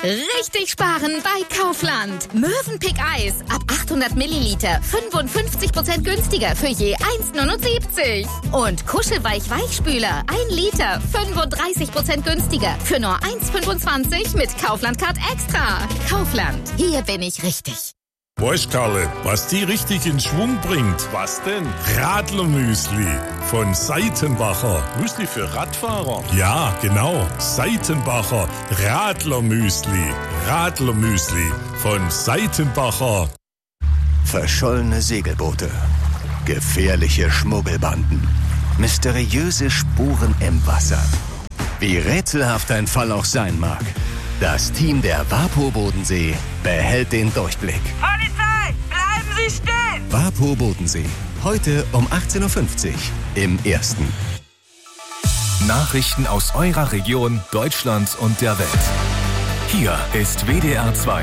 Richtig sparen bei Kaufland. Mövenpick Eis ab 800 Milliliter 55% günstiger für je 1,79. Und Kuschelweich Weichspüler 1 Liter 35% günstiger für nur 1,25 mit Kaufland Card Extra. Kaufland, hier bin ich richtig. Weißt Karle, was die richtig in Schwung bringt? Was denn? Radlermüsli von Seitenbacher. Müsli für Radfahrer? Ja, genau. Seitenbacher Radlermüsli. Radlermüsli von Seitenbacher. Verschollene Segelboote, gefährliche Schmuggelbanden, mysteriöse Spuren im Wasser. Wie rätselhaft ein Fall auch sein mag, das Team der WaPo Bodensee behält den Durchblick. Polizei, bleiben Sie stehen! WaPo Bodensee, heute um 18.50 Uhr im Ersten. Nachrichten aus eurer Region, Deutschland und der Welt. Hier ist WDR 2.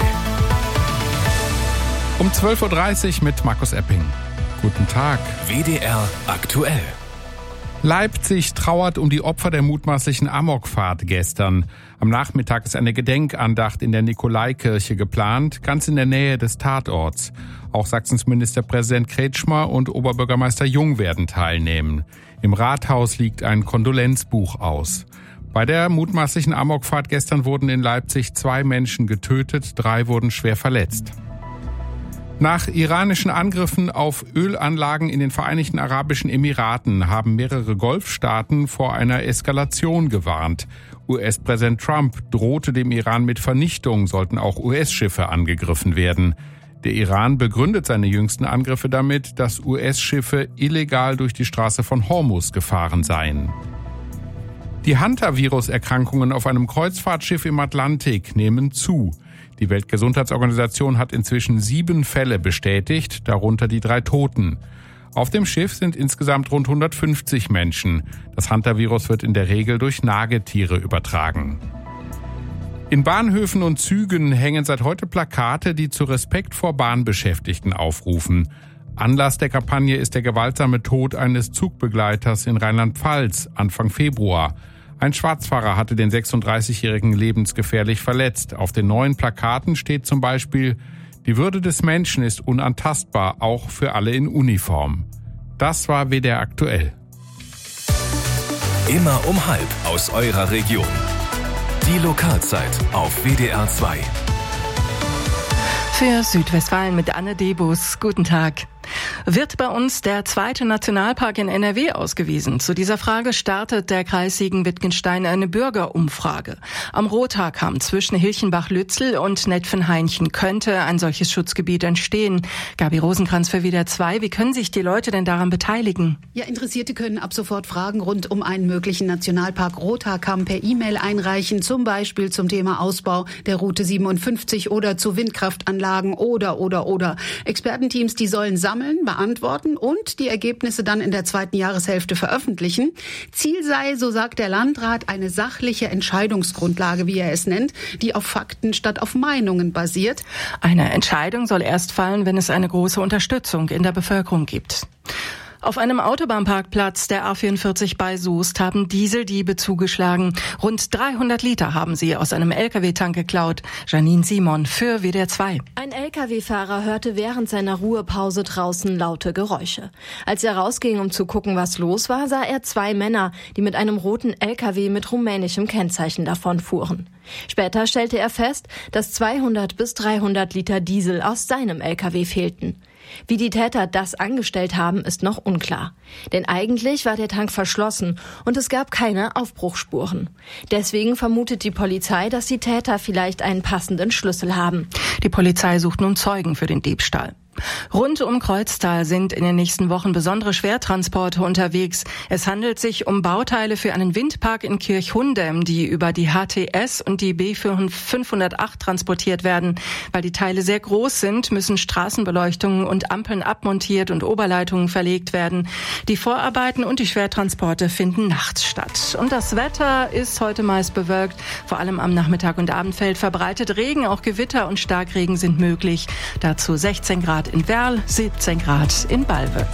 Um 12.30 Uhr mit Markus Epping. Guten Tag. WDR aktuell. Leipzig trauert um die Opfer der mutmaßlichen Amokfahrt gestern. Am Nachmittag ist eine Gedenkandacht in der Nikolaikirche geplant, ganz in der Nähe des Tatorts. Auch Sachsens Ministerpräsident Kretschmer und Oberbürgermeister Jung werden teilnehmen. Im Rathaus liegt ein Kondolenzbuch aus. Bei der mutmaßlichen Amokfahrt gestern wurden in Leipzig 2 Menschen getötet, 3 wurden schwer verletzt. Nach iranischen Angriffen auf Ölanlagen in den Vereinigten Arabischen Emiraten haben mehrere Golfstaaten vor einer Eskalation gewarnt. US-Präsident Trump drohte dem Iran mit Vernichtung, sollten auch US-Schiffe angegriffen werden. Der Iran begründet seine jüngsten Angriffe damit, dass US-Schiffe illegal durch die Straße von Hormuz gefahren seien. Die Hantavirus-Erkrankungen auf einem Kreuzfahrtschiff im Atlantik nehmen zu. Die Weltgesundheitsorganisation hat inzwischen 7 Fälle bestätigt, darunter die 3 Toten. Auf dem Schiff sind insgesamt rund 150 Menschen. Das Hantavirus wird in der Regel durch Nagetiere übertragen. In Bahnhöfen und Zügen hängen seit heute Plakate, die zu Respekt vor Bahnbeschäftigten aufrufen. Anlass der Kampagne ist der gewaltsame Tod eines Zugbegleiters in Rheinland-Pfalz Anfang Februar. Ein Schwarzfahrer hatte den 36-Jährigen lebensgefährlich verletzt. Auf den neuen Plakaten steht zum Beispiel: Die Würde des Menschen ist unantastbar, auch für alle in Uniform. Das war WDR aktuell. Immer um 12:30 aus eurer Region. Die Lokalzeit auf WDR 2. Für Südwestfalen mit Anne Debus. Guten Tag. Wird bei uns der 2. Nationalpark in NRW ausgewiesen? Zu dieser Frage startet der Kreis Siegen-Wittgenstein eine Bürgerumfrage. Am Rothaarkamm zwischen Hilchenbach-Lützel und Netphenhainchen könnte ein solches Schutzgebiet entstehen. Gabi Rosenkranz für WDR 2. Wie können sich die Leute denn daran beteiligen? Ja, Interessierte können ab sofort Fragen rund um einen möglichen Nationalpark Rothaarkamm per E-Mail einreichen, zum Beispiel zum Thema Ausbau der Route 57 oder zu Windkraftanlagen oder. Expertenteams, die sollen sammeln, beantworten und die Ergebnisse dann in der 2. Jahreshälfte veröffentlichen. Ziel sei, so sagt der Landrat, eine sachliche Entscheidungsgrundlage, wie er es nennt, die auf Fakten statt auf Meinungen basiert. Eine Entscheidung soll erst fallen, wenn es eine große Unterstützung in der Bevölkerung gibt. Auf einem Autobahnparkplatz der A44 bei Soest haben Dieseldiebe zugeschlagen. Rund 300 Liter haben sie aus einem LKW-Tank geklaut. Janine Simon für WDR 2. Ein LKW-Fahrer hörte während seiner Ruhepause draußen laute Geräusche. Als er rausging, um zu gucken, was los war, sah er 2 Männer, die mit einem roten LKW mit rumänischem Kennzeichen davonfuhren. Später stellte er fest, dass 200 bis 300 Liter Diesel aus seinem LKW fehlten. Wie die Täter das angestellt haben, ist noch unklar. Denn eigentlich war der Tank verschlossen und es gab keine Aufbruchsspuren. Deswegen vermutet die Polizei, dass die Täter vielleicht einen passenden Schlüssel haben. Die Polizei sucht nun Zeugen für den Diebstahl. Rund um Kreuztal sind in den nächsten Wochen besondere Schwertransporte unterwegs. Es handelt sich um Bauteile für einen Windpark in Kirchhundem, die über die HTS und die B508 transportiert werden. Weil die Teile sehr groß sind, müssen Straßenbeleuchtungen und Ampeln abmontiert und Oberleitungen verlegt werden. Die Vorarbeiten und die Schwertransporte finden nachts statt. Und das Wetter ist heute meist bewölkt. Vor allem am Nachmittag und Abend fällt verbreitet Regen. Auch Gewitter und Starkregen sind möglich. Dazu 16 Grad in Werl, 17 Grad in Balve.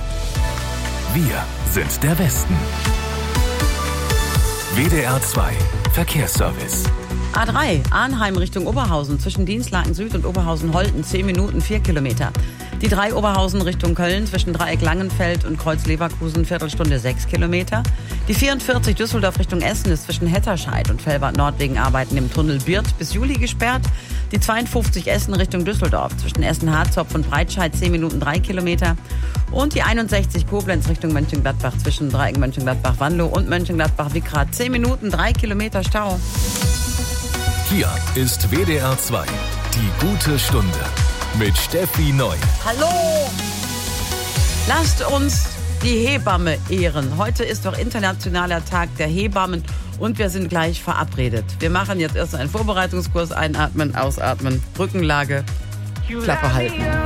Wir sind der Westen. WDR 2 Verkehrsservice. A3, Arnheim Richtung Oberhausen, zwischen Dienstlaken Süd und Oberhausen-Holten, 10 Minuten, 4 Kilometer. Die 3 Oberhausen Richtung Köln, zwischen Dreieck Langenfeld und Kreuz Leverkusen, Viertelstunde, 6 Kilometer. Die 44 Düsseldorf Richtung Essen ist zwischen Hetterscheid und Fellbad Nord wegen Arbeiten im Tunnel Birth bis Juli gesperrt. Die 52 Essen Richtung Düsseldorf, zwischen Essen-Harzopf und Breitscheid, 10 Minuten, 3 Kilometer. Und die 61 Koblenz Richtung Mönchengladbach, zwischen Dreieck Mönchengladbach-Wanlo und Mönchengladbach-Wickrath, 10 Minuten, 3 Kilometer Stau. Hier ist WDR 2, die gute Stunde mit Steffi Neu. Hallo! Lasst uns die Hebamme ehren. Heute ist doch Internationaler Tag der Hebammen und wir sind gleich verabredet. Wir machen jetzt erst einen Vorbereitungskurs, einatmen, ausatmen, Rückenlage, Klappe halten.